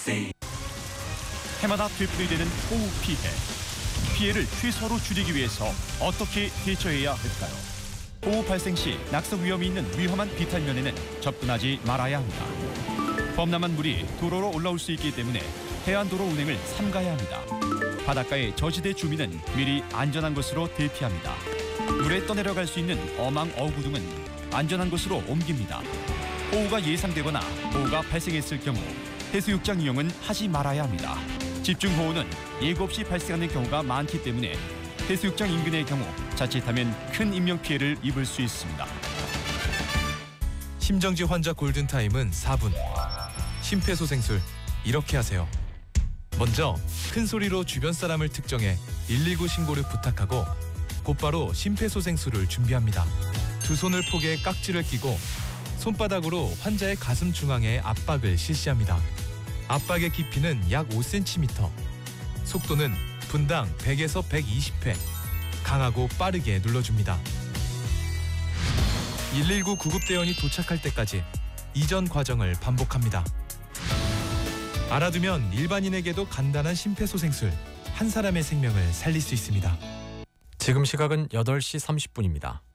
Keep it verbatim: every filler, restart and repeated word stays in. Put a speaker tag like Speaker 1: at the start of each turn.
Speaker 1: 해마다 되풀이되는 호우 피해. 피해를 최소로 줄이기 위해서 어떻게 대처해야 할까요? 호우 발생 시 낙석 위험이 있는 위험한 비탈면에는 접근하지 말아야 합니다. 범람한 물이 도로로 올라올 수 있기 때문에 해안도로 운행을 삼가야 합니다. 바닷가의 저지대 주민은 미리 안전한 곳으로 대피합니다. 물에 떠내려갈 수 있는 어망, 어구 등은 안전한 곳으로 옮깁니다. 호우가 예상되거나 호우가 발생했을 경우 해수욕장 이용은 하지 말아야 합니다. 집중호우는 예고 없이 발생하는 경우가 많기 때문에 해수욕장 인근의 경우 자칫하면 큰 인명피해를 입을 수 있습니다.
Speaker 2: 심정지 환자 골든타임은 사 분. 심폐소생술 이렇게 하세요. 먼저 큰 소리로 주변 사람을 특정해 일일구 신고를 부탁하고 곧바로 심폐소생술을 준비합니다. 두 손을 포개 깍지를 끼고 손바닥으로 환자의 가슴 중앙에 압박을 실시합니다. 압박의 깊이는 약 오 센티미터. 속도는 분당 백에서 백이십 회. 강하고 빠르게 눌러줍니다. 일일구 구급대원이 도착할 때까지 이전 과정을 반복합니다. 알아두면 일반인에게도 간단한 심폐소생술, 한 사람의 생명을 살릴 수 있습니다.
Speaker 3: 지금 시각은 여덟 시 삼십 분입니다.